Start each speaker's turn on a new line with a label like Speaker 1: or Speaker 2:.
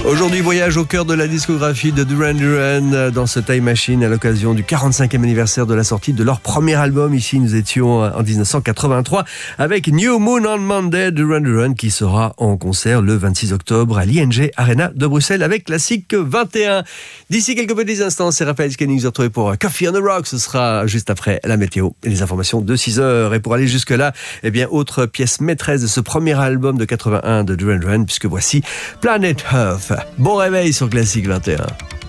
Speaker 1: Aujourd'hui, voyage au cœur de la discographie de Duran Duran dans ce Time Machine à l'occasion du 45e anniversaire de la sortie de leur premier album. Ici, nous étions en 1983 avec New Moon on Monday, Duran Duran qui sera en concert le 26 octobre à l'ING Arena de Bruxelles avec Classique 21. D'ici quelques petits instants, c'est Raphaël Scanning vous retrouve pour Coffee on the Rock. Ce sera juste après la météo et les informations de 6h. Et pour aller jusque-là, autre pièce maîtresse de ce premier album de 81 de Duran Duran, puisque voici Planet Earth. Bon réveil sur Classique 21.